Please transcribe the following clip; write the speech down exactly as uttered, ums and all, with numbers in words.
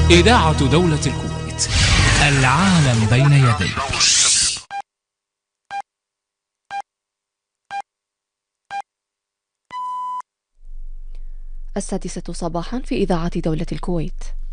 إذاعة دولة الكويت، العالم بين يديك. السادسة صباحا في إذاعة دولة الكويت.